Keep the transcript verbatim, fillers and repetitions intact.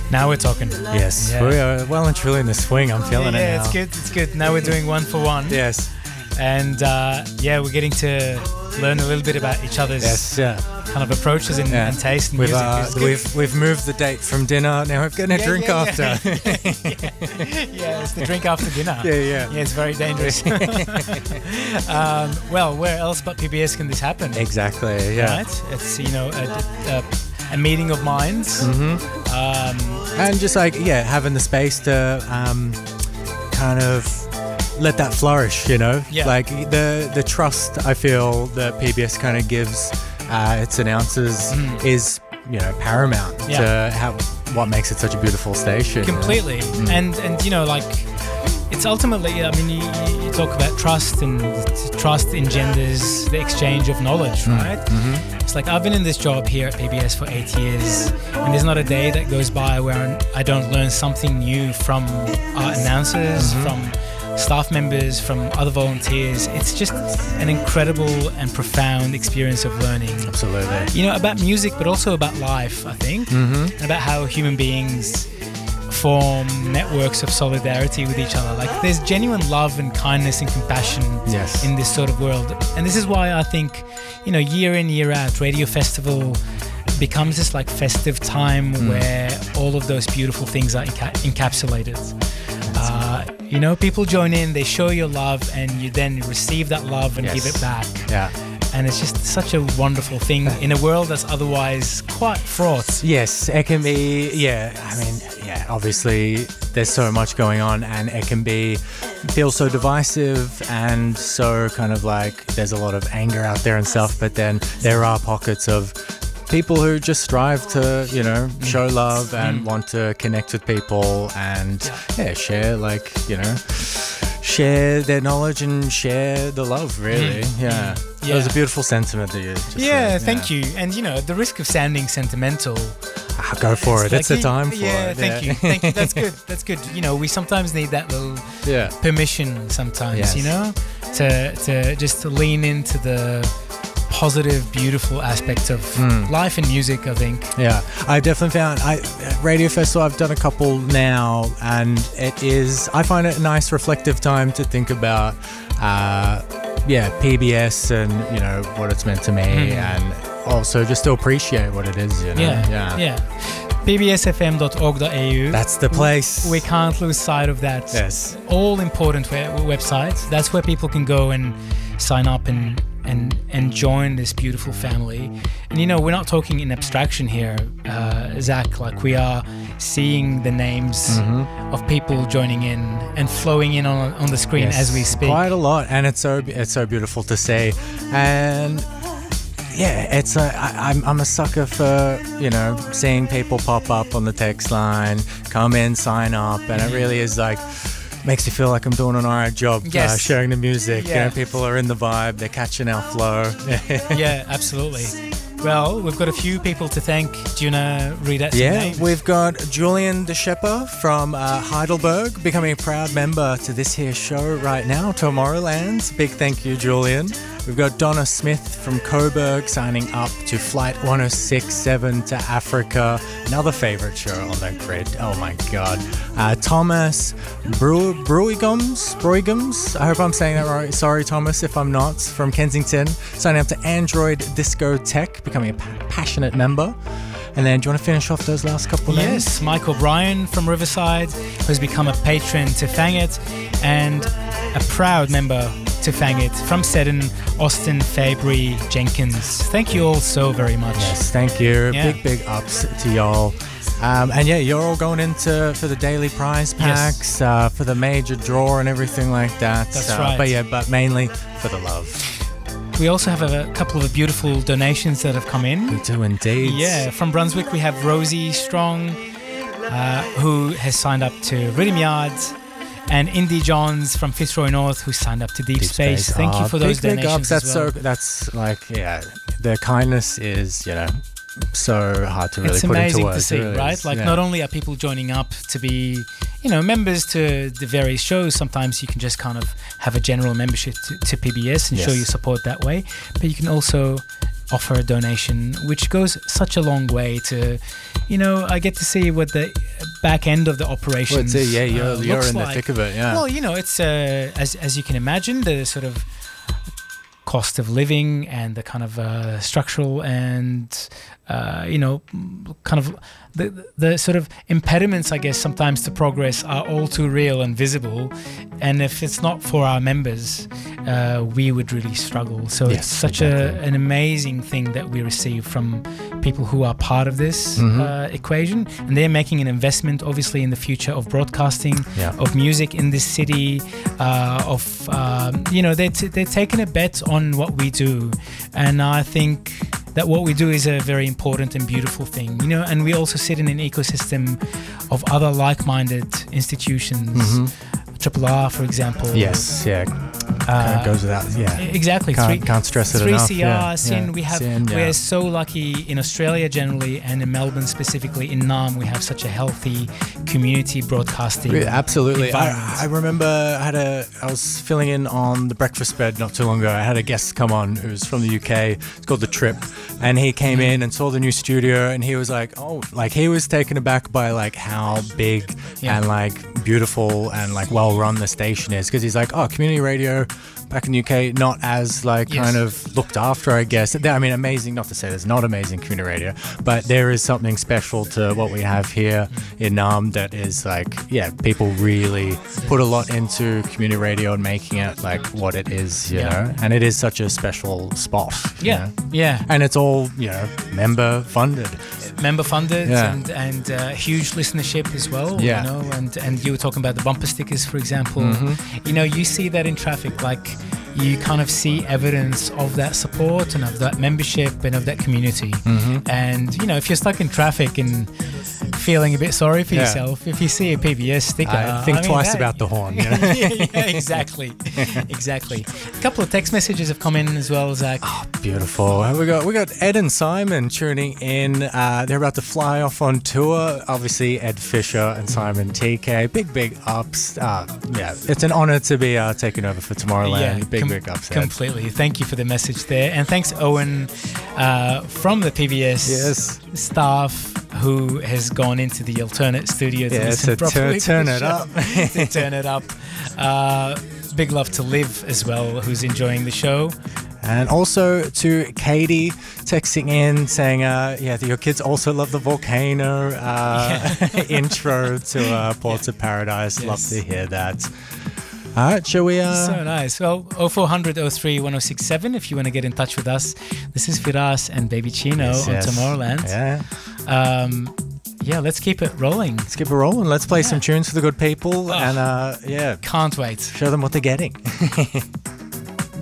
Now we're talking. Yes, Yeah. we are well and truly in the swing. I'm feeling yeah, it now. it's good. It's good. Now we're doing one for one. Yes. And uh, yeah, we're getting to learn a little bit about each other's Yes. Yeah. kind of approaches and, Yeah. and taste in We've music. uh, It's good. we've we've moved the date from dinner. Now we're getting a Yeah, drink yeah, after. yeah. yeah. yeah, it's the drink after dinner. Yeah, yeah. Yeah, it's very dangerous. um, well, where else but P B S can this happen? Exactly. Yeah. Right? It's, you know, a, a, a meeting of minds. hmm Um, And just like yeah, having the space to um, kind of let that flourish. You know, Yeah. like the the trust I feel that P B S kind of gives uh, its announcers Mm. is you know paramount Yeah. to how what makes it such a beautiful station. you know? completely. Mm. And, and, you know, like, it's ultimately, I mean, you, you talk about trust, and trust engenders the exchange of knowledge, right? Mm-hmm. It's like, I've been in this job here at P B S for eight years, and there's not a day that goes by where I don't learn something new from our announcers, Mm-hmm. from staff members, from other volunteers. It's just an incredible and profound experience of learning. Absolutely. You know, about music, but also about life, I think, Mm-hmm. and about how human beings form networks of solidarity with each other. Like, there's genuine love and kindness and compassion Yes. in this sort of world. And this is why I think, you know, year in, year out, Radio Festival becomes this like festive time Mm. where all of those beautiful things are enca- encapsulated. Uh, you know, people join in, they show your love, and you then receive that love and Yes. give it back. Yeah. And it's just such a wonderful thing in a world that's otherwise quite fraught. Yes, it can be. Yeah, I mean, yeah. Obviously, there's so much going on, and it can be feel so divisive and so kind of like there's a lot of anger out there and stuff. But then there are pockets of people who just strive to, you know, show love and want to connect with people and yeah, share like you know. share their knowledge and share the love, really. Mm. Yeah. Yeah. It was a beautiful sentiment that you just Yeah, said. thank you. And, you know, at the risk of sounding sentimental, Ah, go for it. like, It's the you- time for yeah, it. thank you. Thank you. That's good. That's good. You know, we sometimes need that little Yeah. permission sometimes, Yes. you know, to, to just to lean into the positive, beautiful aspect of Mm. life and music, I think. Yeah, I definitely found I Radio Festival. I've done a couple now, and it is. I find it a nice, reflective time to think about, uh, yeah, P B S and you know what it's meant to me, Mm. and also just to appreciate what it is. You know? Yeah, yeah, yeah. p b s f m dot org dot a u. That's the place. We can't lose sight of that. Yes. All important we- website. That's where people can go and sign up and and and join this beautiful family. And you know, we're not talking in abstraction here, uh, Zach. Like, we are seeing the names Mm-hmm. of people joining in and flowing in on on the screen Yes, as we speak. Quite a lot, and it's so it's so beautiful to see, and yeah, it's a, I, I'm I'm a sucker for you know seeing people pop up on the text line, come in, sign up, and it really is like makes you feel like I'm doing an alright job. Yes. uh, sharing the music. Yeah. You know, people are in the vibe, they're catching our flow. Yeah, absolutely. Well, we've got a few people to thank. Do you want to read out some Yeah, names? we've got Julian De Shepper from uh, Heidelberg becoming a proud member to this here show right now, Tomorrowlands. Big thank you, Julian. We've got Donna Smith from Coburg signing up to Flight one oh six seven to Africa. Another favourite show on the grid. Oh my God. Uh, Thomas Brew- Brewigums, Brewigums. I hope I'm saying that right. Sorry, Thomas, if I'm not. From Kensington. Signing up to Android Disco Tech, becoming a pa- passionate member. And then, do you want to finish off those last couple names? Yes, Michael Bryan from Riverside, who's become a patron to Fang It, and a proud member to Fang It from Seddon, Austin Fabry Jenkins. Thank you all so very much. Yes, thank you. Yeah. Big, big ups to y'all. Um, and yeah, you're all going into for the daily prize packs, Yes. uh, for the major draw and everything like that. That's uh, right. But yeah, but mainly for the love. We also have a couple of beautiful donations that have come in. We do indeed. Yeah, from Brunswick we have Rosie Strong, uh, who has signed up to Rhythm Yard, and Indy Johns from Fitzroy North, who signed up to Deep, Deep Space. Space. Thank Ah, you for big, those big donations ups. as That's well. so. That's like yeah, the kindness is you know so hard to really It's put into amazing words. to see, It really right? is. Like, Yeah. not only are people joining up to be, you know, members to the various shows, sometimes you can just kind of have a general membership to, to P B S and show Yes. your support that way, but you can also offer a donation, which goes such a long way to, you know, I get to see what the back end of the operations. Well, it's, uh, yeah, you're, uh, you're in like. the thick of it, yeah. Well, you know, it's uh, as as you can imagine, the sort of cost of living and the kind of uh, structural and uh, you know, kind of the the sort of impediments, I guess, sometimes to progress are all too real and visible. And if it's not for our members, uh, we would really struggle. So yes, it's such exactly. a an amazing thing that we receive from people who are part of this mm-hmm. uh, equation, and they're making an investment, obviously, in the future of broadcasting, yeah. of music in this city, uh, of um, you know, they're t- they're taking a bet on what we do, and I think that what we do is a very important and beautiful thing, you know. And we also sit in an ecosystem of other like-minded institutions. Mm-hmm. Triple R, for example. Yes, yeah. Uh, goes without, yeah. Exactly. Can't, can't stress it three enough. C R, yeah, Sin. yeah. We have. Sin, yeah. We're so lucky in Australia generally, and in Melbourne specifically. In Naarm, we have such a healthy community broadcasting. Yeah, absolutely. environment. I, I remember I had a. I was filling in on the Breakfast Bed not too long ago. I had a guest come on who's from the U K. It's called The Trip, and he came in and saw the new studio, and he was like, "Oh, like he was taken aback by like how big Yeah. and like beautiful and like well run the station is." Because he's like, "Oh, community radio." Back in the U K, not as like Yes. kind of looked after, I guess. I mean, amazing, not to say there's not amazing community radio, but there is something special to what we have here in Naarm that is like, yeah, people really put a lot into community radio and making it like what it is, you Yeah. know? And it is such a special spot. you Yeah, know? yeah. And it's all, you know, member funded. Member funded Yeah. and and uh, huge listenership as well. Yeah. You know, and and you were talking about the bumper stickers, for example. Mm-hmm. You know, you see that in traffic, like you kind of see evidence of that support and of that membership and of that community. Mm-hmm. And you know, if you're stuck in traffic and feeling a bit sorry for Yeah. yourself, if you see a P B S sticker, I think I mean, twice hey. about the horn. You know? yeah, exactly, exactly. A couple of text messages have come in as well, Zach. Beautiful. We got we got Ed and Simon tuning in. Uh, they're about to fly off on tour. Obviously, Ed Fisher and Simon T K. Big big ups. Uh, yeah, it's an honour to be uh, taking over for Tomorrowland. big com- big ups. Ed. Completely. Thank you for the message there, and thanks Owen uh, from the P B S Yes. staff who has gone into the alternate studio to Yeah, listen to tur- properly to turn the it show. up. to turn it up. Uh, big love to Liv as well, who's enjoying the show. And also to Katie texting in saying, uh, yeah, your kids also love the volcano uh, intro to uh, Ports of Paradise. Yes. Love to hear that. All right, shall we? Uh, So nice. Well, oh four hundred oh three one oh six seven if you want to get in touch with us. This is Firas and Baby Chino yes, on yes. Tomorrowland. Yeah. Um, yeah, let's keep it rolling. Let's keep it rolling. Let's play Yeah. some tunes for the good people. Oh. And uh, yeah, Can't wait. show them what they're getting.